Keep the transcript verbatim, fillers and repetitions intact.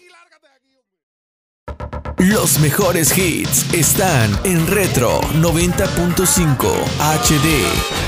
aquí, lárgate de aquí, hombre. Los mejores hits están en Retro noventa punto cinco H D.